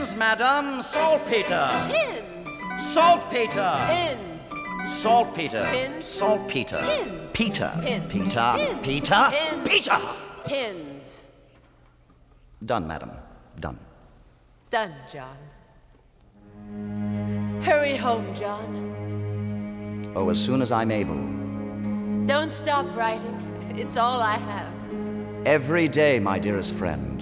Pins, madam. Saltpeter. Pins. Saltpeter. Pins. Saltpeter. Pins. Saltpeter. Pins. Peter. Pins. Peter. Pins. Peter. Pins. Peter. Pins. Done, madam. Done. Done, John. Hurry home, John. Oh, as soon as I'm able. Don't stop writing. It's all I have. Every day, my dearest friend.